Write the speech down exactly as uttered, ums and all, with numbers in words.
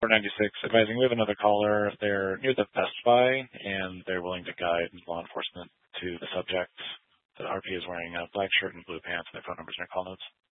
four ninety-six, advising we have another caller. They're near the Best Buy, and they're willing to guide law enforcement to the subject. The R P is wearing a black shirt and blue pants, and their phone numbers in their call notes.